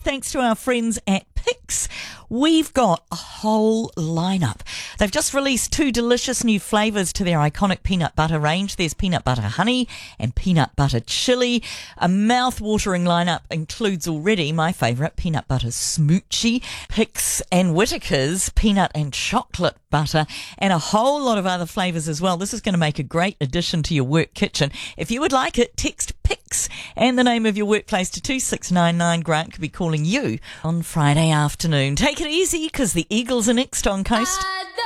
thanks to our friends at Pix. We've got a whole lineup. They've just released 2 delicious new flavours to their iconic peanut butter range. There's peanut butter honey and peanut butter chili. A mouth-watering lineup includes already my favourite peanut butter smoochie, Pix and Whittaker's peanut and chocolate butter, and a whole lot of other flavours as well. This is going to make a great addition to your work kitchen. If you would like it, text Pix and the name of your workplace to 2699. Grant could be calling you on Friday afternoon. Take it easy, because the Eagles are next on Coast.